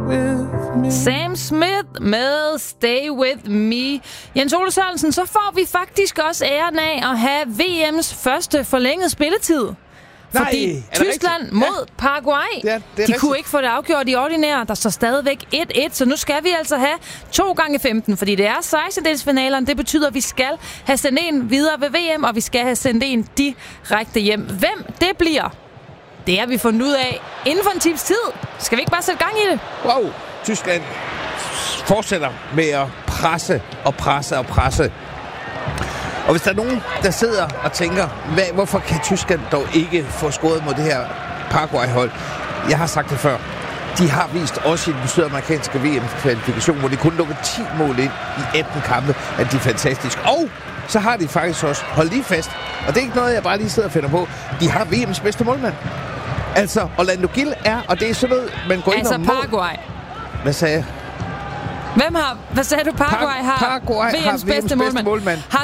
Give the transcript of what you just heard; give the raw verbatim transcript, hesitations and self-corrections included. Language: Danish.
with me. Sam Smith med Stay With Me. Jens Ole Sørensen, så får vi faktisk også æren af at have V M's første forlængede spilletid. Nej, fordi Tyskland mod ja. Paraguay, ja, de rigtigt. Kunne ikke få det afgjort i ordinære. Der står stadigvæk et et, så nu skal vi altså have to gange femten, fordi det er sekstendedelsfinalerne. Det betyder, at vi skal have sendt en videre ved V M, og vi skal have sendt en direkte hjem. Hvem det bliver, det har vi fundet ud af inden for en times tid. Skal vi ikke bare sætte gang i det? Wow, Tyskland fortsætter med at presse og presse og presse. Og hvis der er nogen, der sidder og tænker, hvad, hvorfor kan Tyskland dog ikke få scoret mod det her Paraguay-hold? Jeg har sagt det før. De har vist også i den sydamerikanske V M-kvalifikation, hvor de kun lukker ti mål ind i atten kampe, at de er fantastiske. Og så har de faktisk også, hold lige fast, og det er ikke noget, jeg bare lige sidder og finder på, de har V M's bedste målmand. Altså, Orlando Gil er, og det er sådan noget, man går altså ind og mål. Paraguay. Hvad sagde jeg? Hvem har, hvad sagde du, Paraguay Par- har Paraguay V M's har V M's bedste målmand? målmand. Har